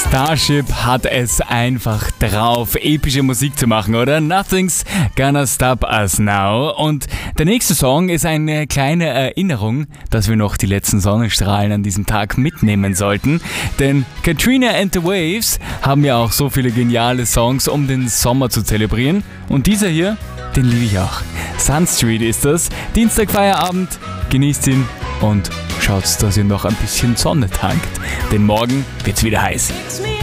Starship hat es einfach drauf, epische Musik zu machen, oder? Nothing's gonna stop us now. Und der nächste Song ist eine kleine Erinnerung, dass wir noch die letzten Sonnenstrahlen an diesem Tag mitnehmen sollten. Denn Katrina and the Waves haben ja auch so viele geniale Songs, um den Sommer zu zelebrieren. Und dieser hier, den liebe ich auch. Sun Street ist das. Dienstag Feierabend, genießt ihn und schaut, dass ihr noch ein bisschen Sonne tankt. Denn morgen wird's wieder heiß.